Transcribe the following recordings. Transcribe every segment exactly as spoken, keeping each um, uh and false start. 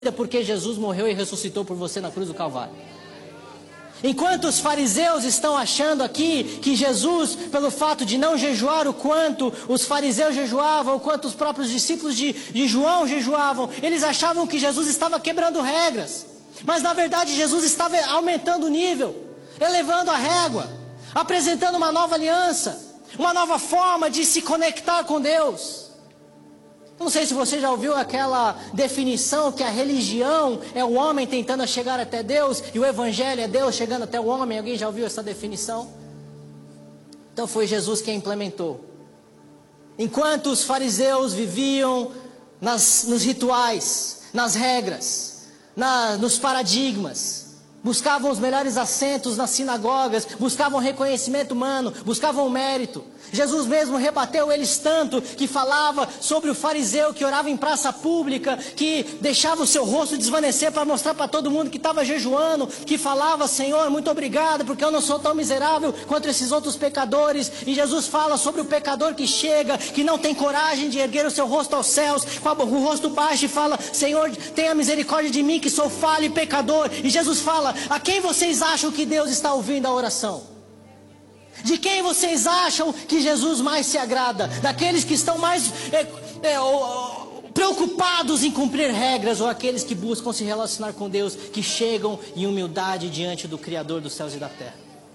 porque Jesus morreu e ressuscitou por você na cruz do Calvário. Enquanto os fariseus estão achando aqui que Jesus, pelo fato de não jejuar o quanto os fariseus jejuavam, o quanto os próprios discípulos de, de João jejuavam, eles achavam que Jesus estava quebrando regras. Mas na verdade Jesus estava aumentando o nível, elevando a régua, apresentando uma nova aliança, uma nova forma de se conectar com Deus. Não sei se você já ouviu aquela definição que a religião é o homem tentando chegar até Deus e o evangelho é Deus chegando até o homem. Alguém já ouviu essa definição? Então foi Jesus quem implementou. Enquanto os fariseus viviam nas, nos rituais, nas regras, na, nos paradigmas, buscavam os melhores assentos nas sinagogas, buscavam reconhecimento humano, buscavam mérito. Jesus mesmo rebateu eles tanto que falava sobre o fariseu que orava em praça pública, que deixava o seu rosto desvanecer para mostrar para todo mundo que estava jejuando, que falava: Senhor, muito obrigado, porque eu não sou tão miserável quanto esses outros pecadores. E Jesus fala sobre o pecador que chega, que não tem coragem de erguer o seu rosto aos céus, com o rosto baixo, e fala: Senhor, tenha misericórdia de mim que sou falho e pecador. E Jesus fala: a quem vocês acham que Deus está ouvindo a oração? De quem vocês acham que Jesus mais se agrada? Daqueles que estão mais é, é, ó, preocupados em cumprir regras, ou aqueles que buscam se relacionar com Deus, que chegam em humildade diante do Criador dos céus e da terra?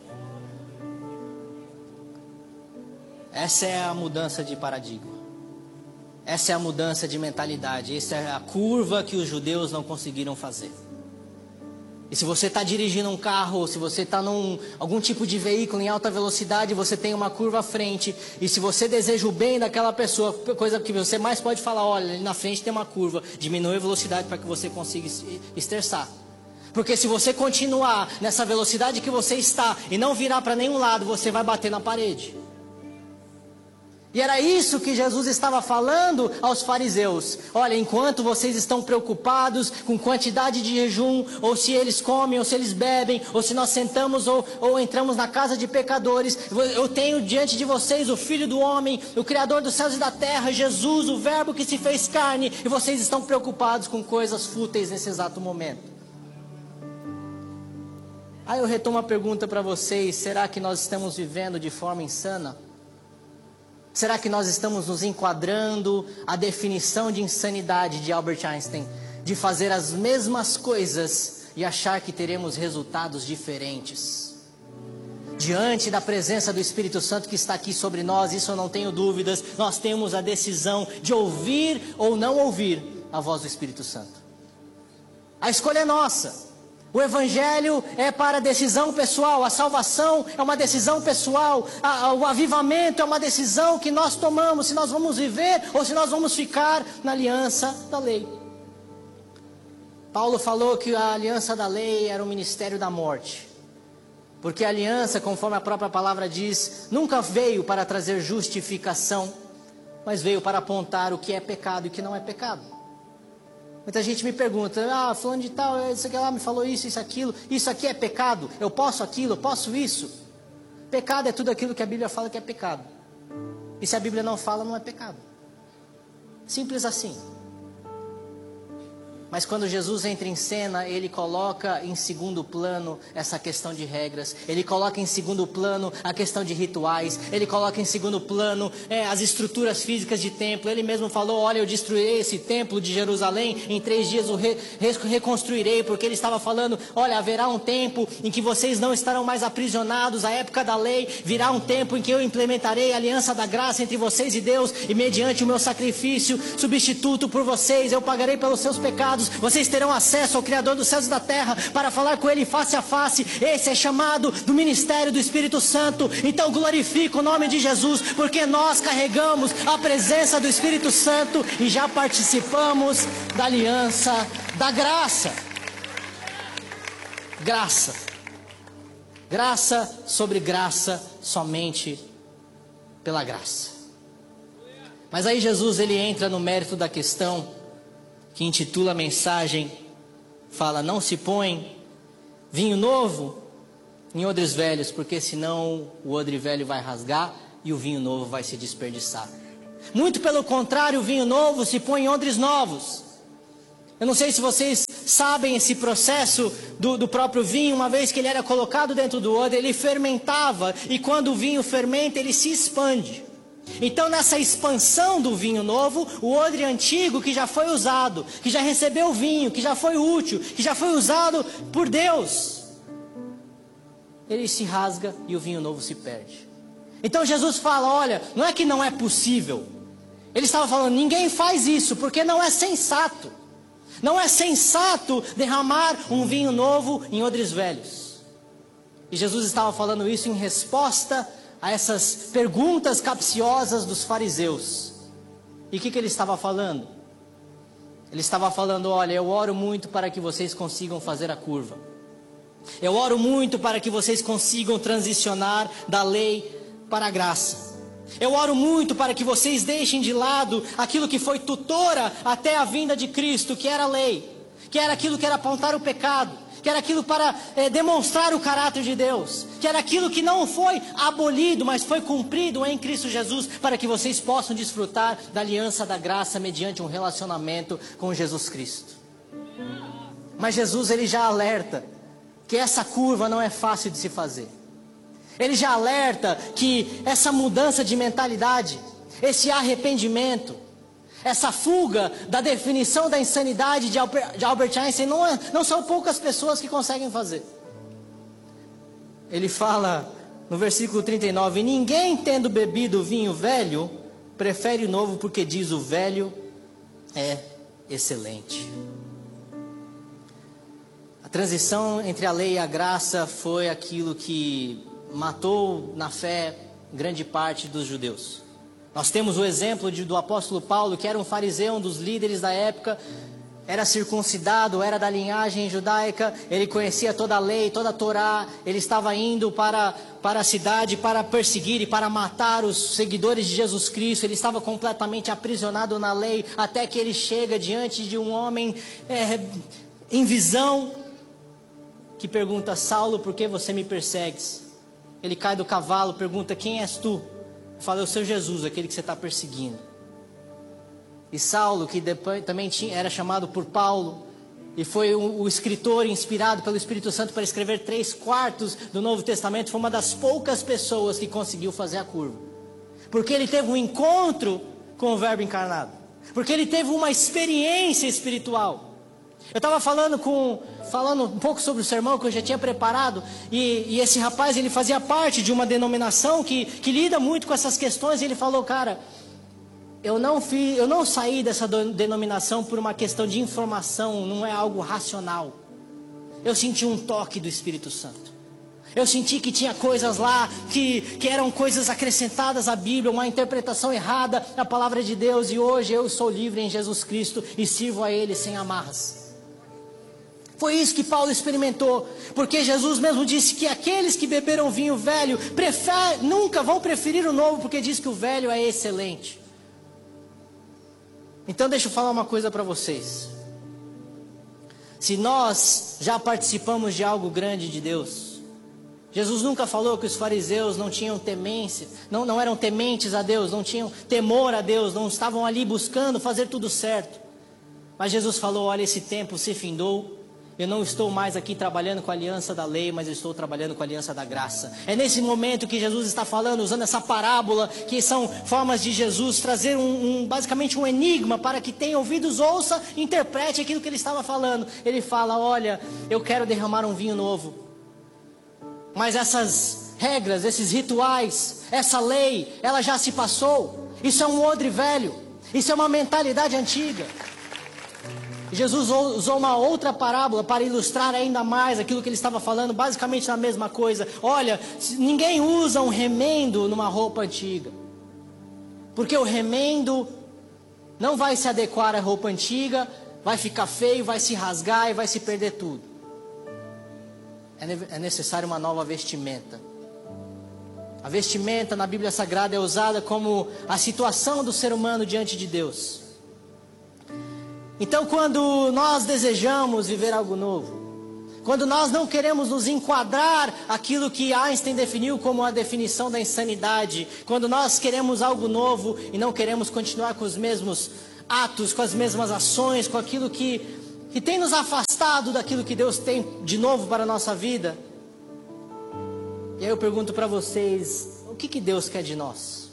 Essa é a mudança de paradigma. Essa é a mudança de mentalidade. Essa é a curva que os judeus não conseguiram fazer. E se você está dirigindo um carro, ou se você está num algum tipo de veículo em alta velocidade, você tem uma curva à frente, e se você deseja o bem daquela pessoa, coisa que você mais pode falar: olha, ali na frente tem uma curva, diminui a velocidade para que você consiga esterçar. Porque se você continuar nessa velocidade que você está e não virar para nenhum lado, você vai bater na parede. E era isso que Jesus estava falando aos fariseus: olha, enquanto vocês estão preocupados com quantidade de jejum, ou se eles comem, ou se eles bebem, ou se nós sentamos ou, ou entramos na casa de pecadores, eu tenho diante de vocês o Filho do Homem, o Criador dos céus e da terra, Jesus, o Verbo que se fez carne, e vocês estão preocupados com coisas fúteis nesse exato momento. Aí eu retomo a pergunta para vocês: será que nós estamos vivendo de forma insana? Será que nós estamos nos enquadrando à definição de insanidade de Albert Einstein, de fazer as mesmas coisas e achar que teremos resultados diferentes? Diante da presença do Espírito Santo que está aqui sobre nós, isso eu não tenho dúvidas, nós temos a decisão de ouvir ou não ouvir a voz do Espírito Santo. A escolha é nossa. O Evangelho é para decisão pessoal, a salvação é uma decisão pessoal, a, a, o avivamento é uma decisão que nós tomamos, se nós vamos viver ou se nós vamos ficar na aliança da lei. Paulo falou que a aliança da lei era o ministério da morte, porque a aliança, conforme a própria palavra diz, nunca veio para trazer justificação, mas veio para apontar o que é pecado e o que não é pecado. Muita gente me pergunta: ah, fulano de tal, isso aqui lá me falou isso, isso, aquilo, isso aqui é pecado? Eu posso aquilo, eu posso isso? Pecado é tudo aquilo que a Bíblia fala que é pecado. E se a Bíblia não fala, não é pecado. Simples assim. Mas quando Jesus entra em cena, Ele coloca em segundo plano essa questão de regras. Ele coloca em segundo plano a questão de rituais. Ele coloca em segundo plano é, as estruturas físicas de templo. Ele mesmo falou: olha, eu destruirei esse templo de Jerusalém, em três dias o re, re, reconstruirei. Porque Ele estava falando: olha, haverá um tempo em que vocês não estarão mais aprisionados à época da lei. Virá um tempo em que eu implementarei a aliança da graça entre vocês e Deus. E mediante o meu sacrifício substituto por vocês, eu pagarei pelos seus pecados. Vocês terão acesso ao Criador dos céus e da terra para falar com Ele face a face. Esse é chamado do ministério do Espírito Santo. Então glorifica o nome de Jesus, porque nós carregamos a presença do Espírito Santo e já participamos da aliança da graça. Graça. Graça sobre graça, somente pela graça. Mas aí Jesus ele entra no mérito da questão, que intitula a mensagem, fala: não se põe vinho novo em odres velhos, porque senão o odre velho vai rasgar e o vinho novo vai se desperdiçar. Muito pelo contrário, o vinho novo se põe em odres novos. Eu não sei se vocês sabem esse processo do, do próprio vinho. Uma vez que ele era colocado dentro do odre, ele fermentava. E quando o vinho fermenta, ele se expande. Então nessa expansão do vinho novo, o odre antigo que já foi usado, que já recebeu vinho, que já foi útil, que já foi usado por Deus, ele se rasga e o vinho novo se perde. Então Jesus fala, olha, não é que não é possível. Ele estava falando, ninguém faz isso, porque não é sensato. Não é sensato derramar um vinho novo em odres velhos. E Jesus estava falando isso em resposta a essas perguntas capciosas dos fariseus. E o que, que ele estava falando? Ele estava falando, olha, eu oro muito para que vocês consigam fazer a curva. Eu oro muito para que vocês consigam transicionar da lei para a graça. Eu oro muito para que vocês deixem de lado aquilo que foi tutora até a vinda de Cristo, que era a lei, que era aquilo que era apontar o pecado, que era aquilo para é, demonstrar o caráter de Deus, que era aquilo que não foi abolido, mas foi cumprido em Cristo Jesus, para que vocês possam desfrutar da aliança da graça mediante um relacionamento com Jesus Cristo. Mas Jesus, ele já alerta que essa curva não é fácil de se fazer. Ele já alerta que essa mudança de mentalidade, esse arrependimento, essa fuga da definição da insanidade de Albert Einstein, não, é, não são poucas pessoas que conseguem fazer. Ele fala no versículo trinta e nove, ninguém tendo bebido vinho velho, prefere o novo, porque diz o velho é excelente. A transição entre a lei e a graça foi aquilo que matou na fé grande parte dos judeus. Nós temos o exemplo de, do apóstolo Paulo, que era um fariseu, um dos líderes da época, era circuncidado, era da linhagem judaica, ele conhecia toda a lei, toda a Torá, ele estava indo para, para a cidade para perseguir e para matar os seguidores de Jesus Cristo, ele estava completamente aprisionado na lei, até que ele chega diante de um homem é, em visão, que pergunta, Saulo, por que você me persegues? Ele cai do cavalo, pergunta, quem és tu? Fala, eu sou Jesus, aquele que você está perseguindo. E Saulo, que depois também tinha, era chamado por Paulo, e foi o, o escritor inspirado pelo Espírito Santo para escrever três quartos do Novo Testamento, foi uma das poucas pessoas que conseguiu fazer a curva. Porque ele teve um encontro com o Verbo encarnado. Porque ele teve uma experiência espiritual. Eu estava falando com, falando um pouco sobre o sermão que eu já tinha preparado, e, e esse rapaz, ele fazia parte de uma denominação que, que lida muito com essas questões, e ele falou, cara, eu não, fiz, eu não saí dessa denominação por uma questão de informação, não é algo racional. Eu senti um toque do Espírito Santo. Eu senti que tinha coisas lá que, que eram coisas acrescentadas à Bíblia, uma interpretação errada da palavra de Deus, e hoje eu sou livre em Jesus Cristo e sirvo a Ele sem amarras. Foi isso que Paulo experimentou, porque Jesus mesmo disse que aqueles que beberam vinho velho prefer, nunca vão preferir o novo, porque diz que o velho é excelente. Então deixa eu falar uma coisa para vocês. Se nós já participamos de algo grande de Deus, Jesus nunca falou que os fariseus não tinham temência, não, não eram tementes a Deus, não tinham temor a Deus, não estavam ali buscando fazer tudo certo. Mas Jesus falou, olha, esse tempo se findou. Eu não estou mais aqui trabalhando com a aliança da lei, mas eu estou trabalhando com a aliança da graça. É nesse momento que Jesus está falando, usando essa parábola, que são formas de Jesus trazer um, um, basicamente um enigma, para que tenha ouvidos, ouça, interprete aquilo que ele estava falando. Ele fala, olha, eu quero derramar um vinho novo. Mas essas regras, esses rituais, essa lei, ela já se passou. Isso é um odre velho, isso é uma mentalidade antiga. Jesus usou uma outra parábola para ilustrar ainda mais aquilo que ele estava falando, basicamente na mesma coisa. Olha, ninguém usa um remendo numa roupa antiga, porque o remendo não vai se adequar à roupa antiga, vai ficar feio, vai se rasgar e vai se perder tudo. É necessário uma nova vestimenta. A vestimenta na Bíblia Sagrada é usada como a situação do ser humano diante de Deus. Então, quando nós desejamos viver algo novo, quando nós não queremos nos enquadrar aquilo que Einstein definiu como a definição da insanidade, quando nós queremos algo novo e não queremos continuar com os mesmos atos, com as mesmas ações, com aquilo que que tem nos afastado daquilo que Deus tem de novo para a nossa vida. E aí eu pergunto para vocês, o que que Deus quer de nós?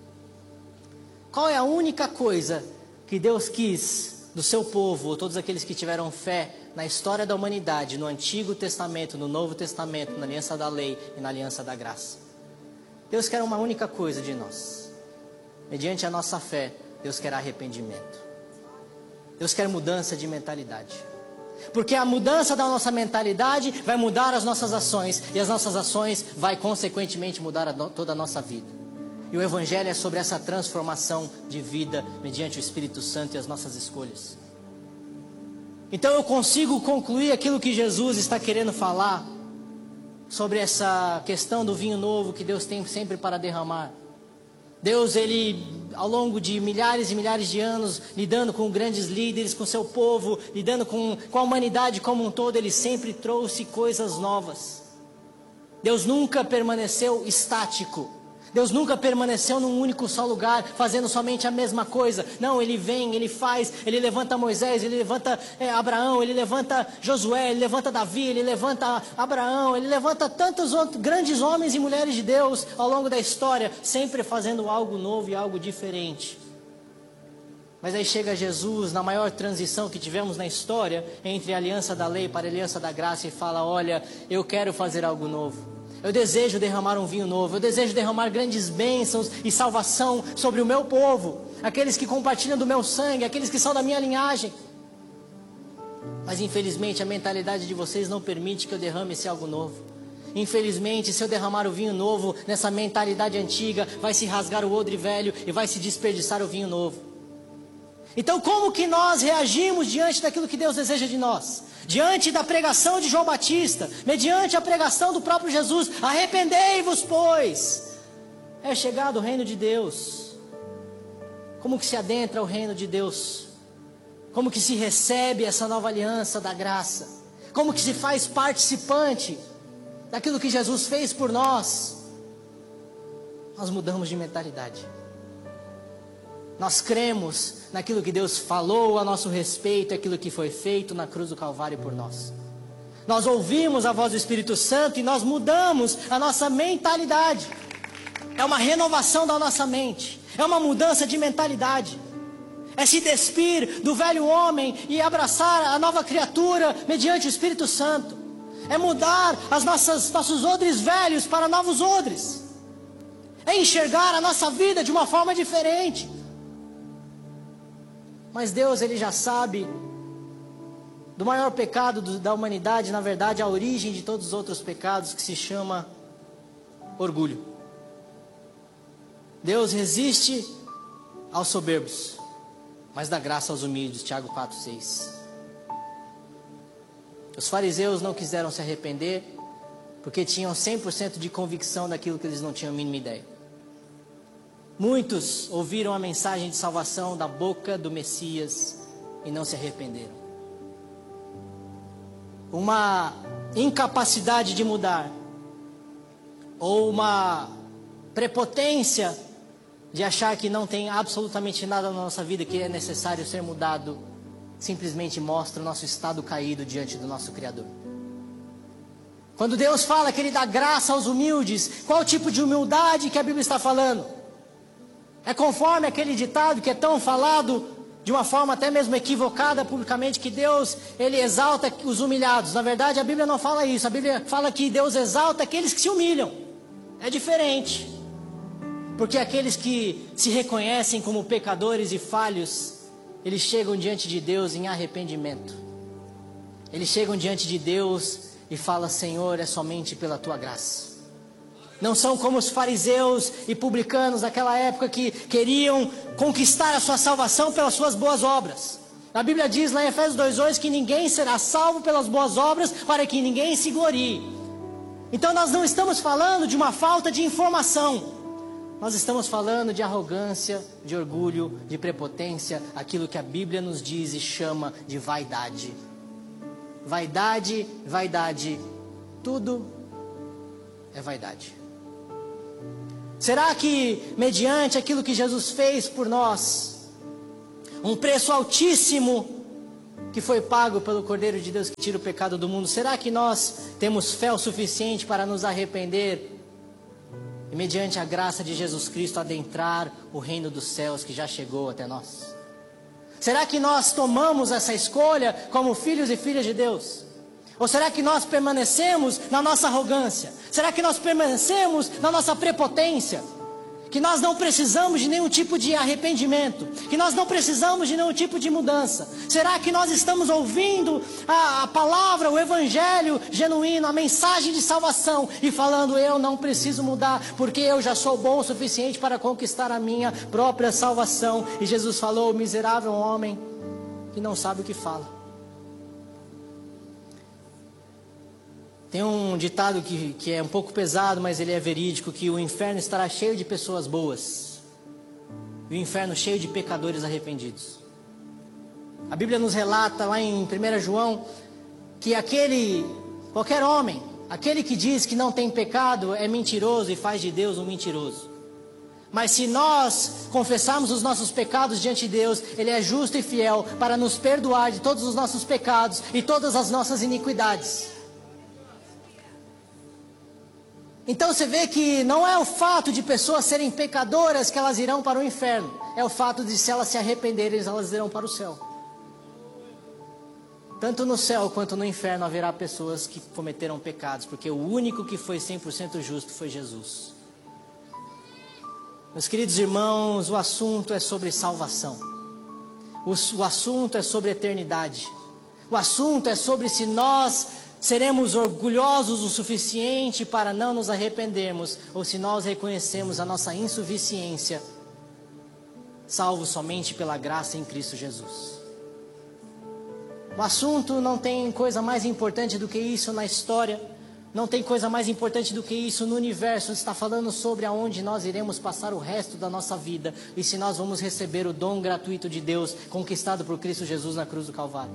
Qual é a única coisa que Deus quis do seu povo, ou todos aqueles que tiveram fé na história da humanidade, no Antigo Testamento, no Novo Testamento, na aliança da lei e na aliança da graça? Deus quer uma única coisa de nós. Mediante a nossa fé, Deus quer arrependimento. Deus quer mudança de mentalidade. Porque a mudança da nossa mentalidade vai mudar as nossas ações, e as nossas ações vai consequentemente mudar a no, toda a nossa vida. E o Evangelho é sobre essa transformação de vida mediante o Espírito Santo e as nossas escolhas. Então eu consigo concluir aquilo que Jesus está querendo falar sobre essa questão do vinho novo que Deus tem sempre para derramar. Deus, ele, ao longo de milhares e milhares de anos, lidando com grandes líderes, com seu povo, lidando com, com a humanidade como um todo, ele sempre trouxe coisas novas. Deus nunca permaneceu estático. Deus nunca permaneceu num único só lugar, fazendo somente a mesma coisa. Não, ele vem, ele faz, ele levanta Moisés, ele levanta é, Abraão, ele levanta Josué, ele levanta Davi, ele levanta Abraão, ele levanta tantos outros grandes homens e mulheres de Deus ao longo da história, sempre fazendo algo novo e algo diferente. Mas aí chega Jesus, na maior transição que tivemos na história, entre a aliança da lei para a aliança da graça, e fala: olha, eu quero fazer algo novo. Eu desejo derramar um vinho novo, eu desejo derramar grandes bênçãos e salvação sobre o meu povo, aqueles que compartilham do meu sangue, aqueles que são da minha linhagem. Mas infelizmente a mentalidade de vocês não permite que eu derrame esse algo novo. Infelizmente, se eu derramar o vinho novo nessa mentalidade antiga, vai se rasgar o odre velho e vai se desperdiçar o vinho novo. Então como que nós reagimos diante daquilo que Deus deseja de nós? Diante da pregação de João Batista, mediante a pregação do próprio Jesus: arrependei-vos, pois é chegado o reino de Deus. Como que se adentra o reino de Deus? Como que se recebe essa nova aliança da graça? Como que se faz participante daquilo que Jesus fez por nós? Nós mudamos de mentalidade. Nós cremos naquilo que Deus falou a nosso respeito, aquilo que foi feito na cruz do Calvário por nós. Nós ouvimos a voz do Espírito Santo e nós mudamos a nossa mentalidade. É uma renovação da nossa mente, é uma mudança de mentalidade. É se despir do velho homem e abraçar a nova criatura mediante o Espírito Santo. É mudar as nossas, nossos odres velhos para novos odres. É enxergar a nossa vida de uma forma diferente. Mas Deus, ele já sabe do maior pecado do, da humanidade, na verdade a origem de todos os outros pecados, que se chama orgulho. Deus resiste aos soberbos, mas dá graça aos humildes. Tiago quatro, seis. Os fariseus não quiseram se arrepender porque tinham cem por cento de convicção daquilo que eles não tinham a mínima ideia. Muitos ouviram a mensagem de salvação da boca do Messias e não se arrependeram. Uma incapacidade de mudar, ou uma prepotência de achar que não tem absolutamente nada na nossa vida que é necessário ser mudado, simplesmente mostra o nosso estado caído diante do nosso Criador. Quando Deus fala que Ele dá graça aos humildes, qual tipo de humildade que a Bíblia está falando? É conforme aquele ditado que é tão falado de uma forma até mesmo equivocada publicamente, que Deus, ele exalta os humilhados. Na verdade, a Bíblia não fala isso. A Bíblia fala que Deus exalta aqueles que se humilham. É diferente. Porque aqueles que se reconhecem como pecadores e falhos, eles chegam diante de Deus em arrependimento. Eles chegam diante de Deus e falam: Senhor, é somente pela Tua graça. Não são como os fariseus e publicanos daquela época, que queriam conquistar a sua salvação pelas suas boas obras. A Bíblia diz lá em Efésios dois, dois que ninguém será salvo pelas boas obras, para que ninguém se glorie. Então nós não estamos falando de uma falta de informação. Nós estamos falando de arrogância, de orgulho, de prepotência, aquilo que a Bíblia nos diz e chama de vaidade. Vaidade, vaidade, tudo é vaidade. Será que mediante aquilo que Jesus fez por nós, um preço altíssimo que foi pago pelo Cordeiro de Deus que tira o pecado do mundo, será que nós temos fé o suficiente para nos arrepender e, mediante a graça de Jesus Cristo, adentrar o reino dos céus que já chegou até nós? Será que nós tomamos essa escolha como filhos e filhas de Deus? Ou será que nós permanecemos na nossa arrogância? Será que nós permanecemos na nossa prepotência? Que nós não precisamos de nenhum tipo de arrependimento, que nós não precisamos de nenhum tipo de mudança? Será que nós estamos ouvindo a, a palavra, o evangelho genuíno, a mensagem de salvação e falando, eu não preciso mudar, porque eu já sou bom o suficiente para conquistar a minha própria salvação? E Jesus falou, miserável homem que não sabe o que fala. Tem um ditado que, que é um pouco pesado, mas ele é verídico, que o inferno estará cheio de pessoas boas e o inferno cheio de pecadores arrependidos. A Bíblia nos relata lá em primeiro João que aquele, qualquer homem, aquele que diz que não tem pecado é mentiroso e faz de Deus um mentiroso. Mas se nós confessarmos os nossos pecados diante de Deus, Ele é justo e fiel para nos perdoar de todos os nossos pecados e todas as nossas iniquidades. Então você vê que não é o fato de pessoas serem pecadoras que elas irão para o inferno. É o fato de, se elas se arrependerem, elas irão para o céu. Tanto no céu quanto no inferno haverá pessoas que cometeram pecados, porque o único que foi cem por cento justo foi Jesus. Meus queridos irmãos, o assunto é sobre salvação. O, o assunto é sobre eternidade. O assunto é sobre se nós seremos orgulhosos o suficiente para não nos arrependermos, ou se nós reconhecemos a nossa insuficiência, salvos somente pela graça em Cristo Jesus. O assunto não tem coisa mais importante do que isso na história, não tem coisa mais importante do que isso no universo. Está falando sobre aonde nós iremos passar o resto da nossa vida, e se nós vamos receber o dom gratuito de Deus, conquistado por Cristo Jesus na cruz do Calvário.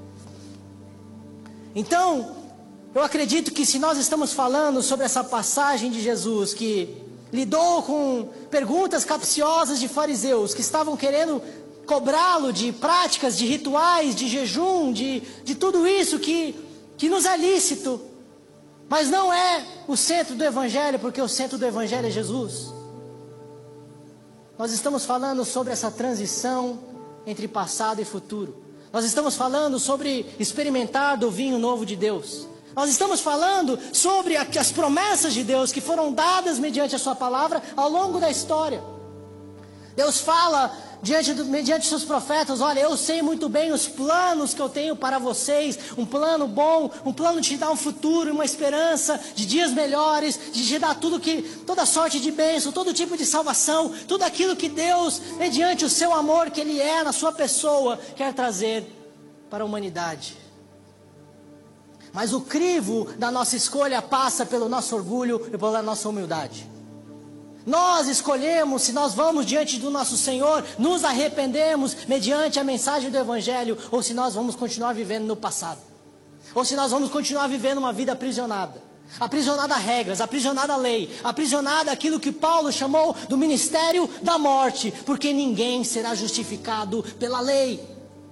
Então, eu acredito que se nós estamos falando sobre essa passagem de Jesus, que lidou com perguntas capciosas de fariseus, que estavam querendo cobrá-lo de práticas, de rituais, de jejum, de, de tudo isso que, que nos é lícito, mas não é o centro do Evangelho, porque o centro do Evangelho é Jesus. Nós estamos falando sobre essa transição entre passado e futuro. Nós estamos falando sobre experimentar do vinho novo de Deus. Nós estamos falando sobre as promessas de Deus que foram dadas mediante a sua palavra ao longo da história. Deus fala diante, do, mediante seus profetas, olha, eu sei muito bem os planos que eu tenho para vocês, um plano bom, um plano de te dar um futuro, uma esperança de dias melhores, de te dar tudo que, toda sorte de bênção, todo tipo de salvação, tudo aquilo que Deus, mediante o seu amor que Ele é na sua pessoa, quer trazer para a humanidade. Mas o crivo da nossa escolha passa pelo nosso orgulho e pela nossa humildade. Nós escolhemos se nós vamos diante do nosso Senhor, nos arrependemos mediante a mensagem do Evangelho, ou se nós vamos continuar vivendo no passado. Ou se nós vamos continuar vivendo uma vida aprisionada. Aprisionada a regras, aprisionada a lei, aprisionada aquilo que Paulo chamou do ministério da morte, porque ninguém será justificado pela lei.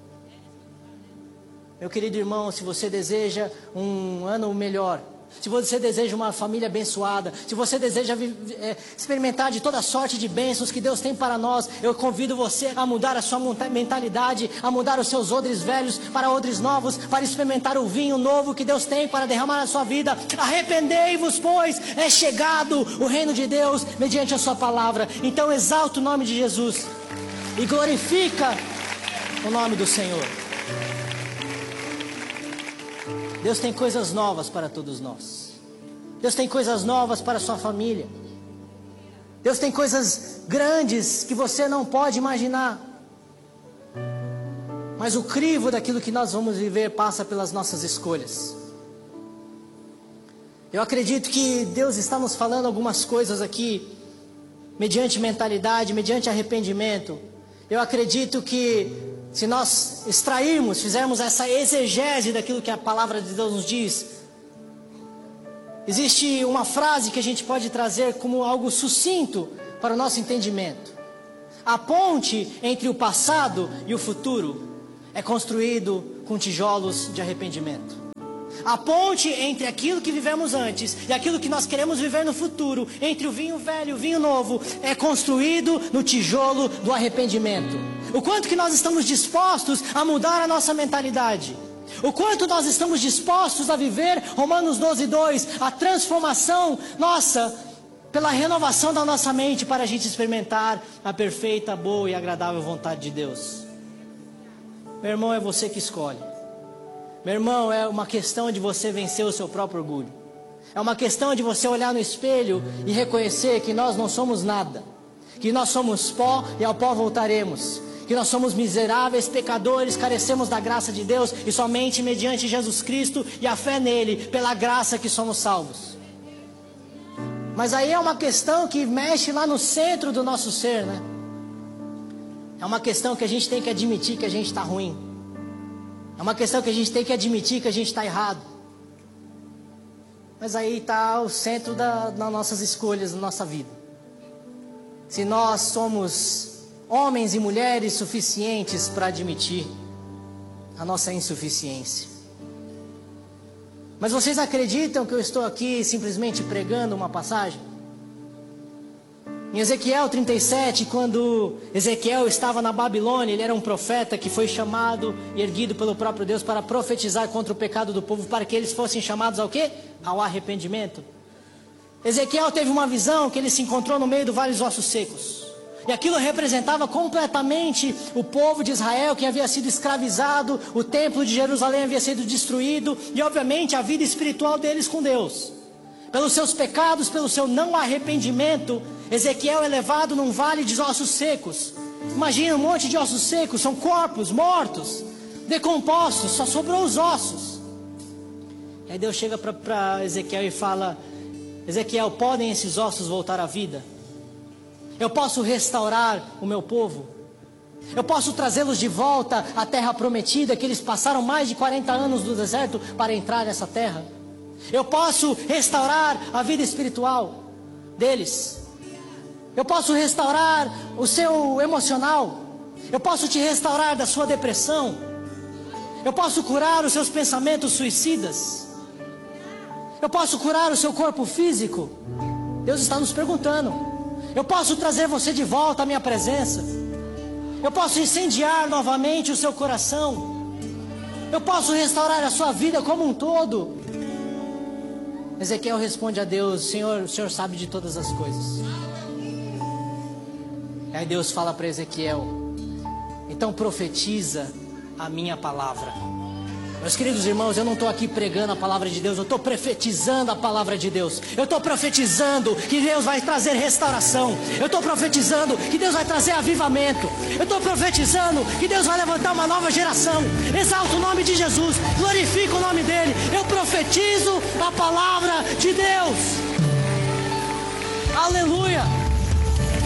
Meu querido irmão, se você deseja um ano melhor, se você deseja uma família abençoada, se você deseja é, experimentar de toda sorte de bênçãos que Deus tem para nós, eu convido você a mudar a sua mentalidade, a mudar os seus odres velhos para odres novos, para experimentar o vinho novo que Deus tem para derramar na sua vida. Arrependei-vos, pois é chegado o reino de Deus mediante a sua palavra. Então exalta o nome de Jesus e glorifica o nome do Senhor. Deus tem coisas novas para todos nós. Deus tem coisas novas para a sua família. Deus tem coisas grandes que você não pode imaginar. Mas o crivo daquilo que nós vamos viver passa pelas nossas escolhas. Eu acredito que Deus está nos falando algumas coisas aqui, mediante mentalidade, mediante arrependimento. Eu acredito que se nós extrairmos, fizermos essa exegese daquilo que a palavra de Deus nos diz, existe uma frase que a gente pode trazer como algo sucinto para o nosso entendimento. A ponte entre o passado e o futuro é construído com tijolos de arrependimento. A ponte entre aquilo que vivemos antes e aquilo que nós queremos viver no futuro, entre o vinho velho e o vinho novo, é construído no tijolo do arrependimento. O quanto que nós estamos dispostos a mudar a nossa mentalidade. O quanto nós estamos dispostos a viver, Romanos doze, dois, a transformação nossa, pela renovação da nossa mente, para a gente experimentar a perfeita, boa e agradável vontade de Deus. Meu irmão, é você que escolhe. Meu irmão, é uma questão de você vencer o seu próprio orgulho. É uma questão de você olhar no espelho e reconhecer que nós não somos nada. Que nós somos pó e ao pó voltaremos. Que nós somos miseráveis, pecadores, carecemos da graça de Deus. E somente mediante Jesus Cristo e a fé nele, pela graça que somos salvos. Mas aí é uma questão que mexe lá no centro do nosso ser, né? É uma questão que a gente tem que admitir que a gente está ruim. É uma questão que a gente tem que admitir que a gente está errado. Mas aí está o centro da, das nossas escolhas, da nossa vida. Se nós somos homens e mulheres suficientes para admitir a nossa insuficiência. Mas vocês acreditam que eu estou aqui simplesmente pregando uma passagem? Em Ezequiel trinta e sete, quando Ezequiel estava na Babilônia, ele era um profeta que foi chamado e erguido pelo próprio Deus para profetizar contra o pecado do povo, para que eles fossem chamados ao quê? Ao arrependimento. Ezequiel teve uma visão que ele se encontrou no meio do vale dos ossos secos. E aquilo representava completamente o povo de Israel que havia sido escravizado, o templo de Jerusalém havia sido destruído e obviamente a vida espiritual deles com Deus. Pelos seus pecados, pelo seu não arrependimento, Ezequiel é levado num vale de ossos secos. Imagina um monte de ossos secos, são corpos mortos, decompostos, só sobrou os ossos. E aí Deus chega para Ezequiel e fala: Ezequiel, podem esses ossos voltar à vida? Eu posso restaurar o meu povo? Eu posso trazê-los de volta à terra prometida, que eles passaram mais de quarenta anos no deserto para entrar nessa terra? Eu posso restaurar a vida espiritual deles. Eu posso restaurar o seu emocional. Eu posso te restaurar da sua depressão. Eu posso curar os seus pensamentos suicidas. Eu posso curar o seu corpo físico. Deus está nos perguntando. Eu posso trazer você de volta à minha presença. Eu posso incendiar novamente o seu coração. Eu posso restaurar a sua vida como um todo. Ezequiel responde a Deus: Senhor, o Senhor sabe de todas as coisas. E aí Deus fala para Ezequiel: então profetiza a minha palavra. Meus queridos irmãos, eu não estou aqui pregando a palavra de Deus, eu estou profetizando a palavra de Deus. Eu estou profetizando que Deus vai trazer restauração. Eu estou profetizando que Deus vai trazer avivamento. Eu estou profetizando que Deus vai levantar uma nova geração. Exalta o nome de Jesus, glorifica o nome dele. Eu profetizo a palavra de Deus. Aleluia.